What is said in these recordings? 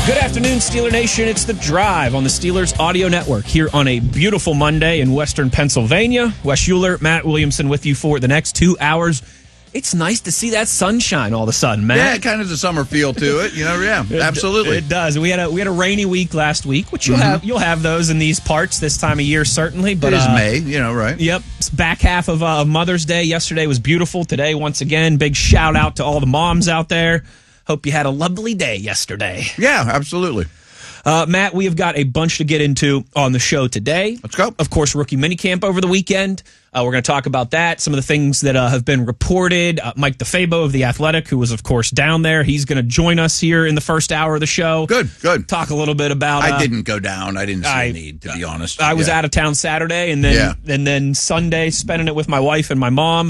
Good afternoon, Steeler Nation. It's The Drive on the Steelers Audio Network here on a beautiful Monday in Western Pennsylvania. Wes Euler, Matt Williamson with you for the next 2 hours. It's nice to see that sunshine all of a sudden, Matt. Yeah, it kind of has a summer feel to it. Absolutely. It does. We had a rainy week last week, which you'll have those in these parts this time of year, certainly. But it is May, right? Yep. Back half of Mother's Day yesterday was beautiful. Today, once again, big shout out to all the moms out there. Hope you had a lovely day yesterday. Yeah, absolutely. Matt, we have got a bunch to get into on the show today. Let's go. Of course, rookie minicamp over the weekend. We're going to talk about that, some of the things that have been reported. Mike DeFabo of The Athletic, who was, of course, down there, he's going to join us here in the first hour of the show. Good. Talk a little bit about... I didn't go down. I didn't see a need, to be honest. I was out of town Saturday, and then Sunday, spending it with my wife and my mom.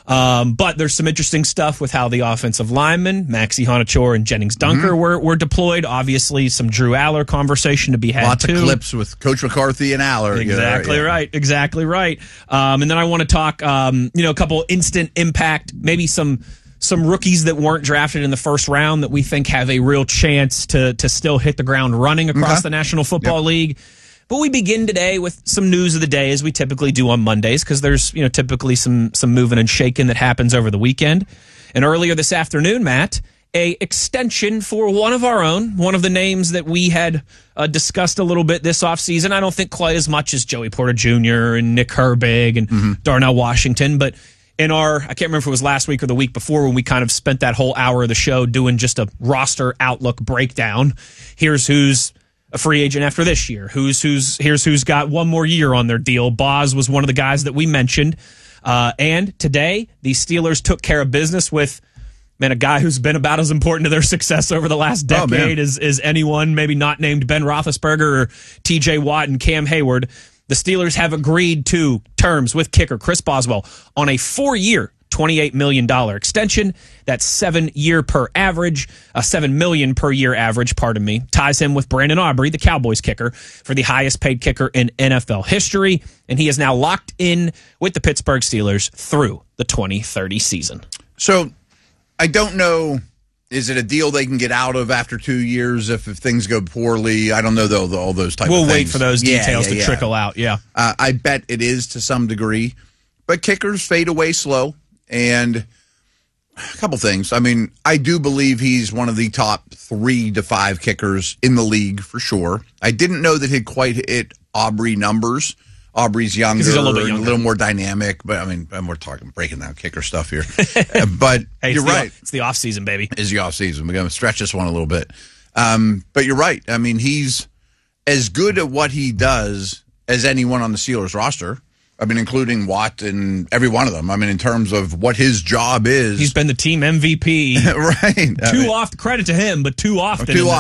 But there's some interesting stuff with how the offensive linemen, Maxi Honachor and Jennings Dunker, were deployed. Obviously, some Drew Aller conversation to be had, Lots of clips with Coach McCarthy and Aller. Exactly right. And then I want to talk, a couple instant impact, maybe some rookies that weren't drafted in the first round that we think have a real chance to still hit the ground running across the National Football League. But we begin today with some news of the day, as we typically do on Mondays, because there's typically some moving and shaking that happens over the weekend. And earlier this afternoon, Matt, a extension for one of our own, one of the names that we had discussed a little bit this offseason. I don't think quite as much as Joey Porter Jr. and Nick Herbig and Darnell Washington, but in I can't remember if it was last week or the week before when we kind of spent that whole hour of the show doing just a roster outlook breakdown. Here's who's a free agent after this year. Here's who's got one more year on their deal. Boz was one of the guys that we mentioned. And today, the Steelers took care of business with, a guy who's been about as important to their success over the last decade as anyone, maybe not named Ben Roethlisberger or T.J. Watt and Cam Hayward. The Steelers have agreed to terms with kicker Chris Boswell on a 4-year, $28 million extension. That's 7-year per average, $7 million per year average, ties him with Brandon Aubrey, the Cowboys kicker, for the highest paid kicker in NFL history. And he is now locked in with the Pittsburgh Steelers through the 2030 season. So I don't know, is it a deal they can get out of after 2 years if things go poorly? I don't know, though, all those type of things. We'll wait for those details to trickle out, I bet it is to some degree. But kickers fade away slow. And a couple things. I do believe he's one of the top 3 to 5 kickers in the league for sure. I didn't know that he'd quite hit Aubrey numbers. Aubrey's younger, he's a little bit and younger, a little more dynamic. But we're talking breaking down kicker stuff here. But hey, you're right. It's the off season, baby. It's the off season. We're going to stretch this one a little bit. But you're right. He's as good at what he does as anyone on the Steelers roster. Including Watt and every one of them. In terms of what his job is. He's been the team MVP. Right. Too often, credit to him, but too often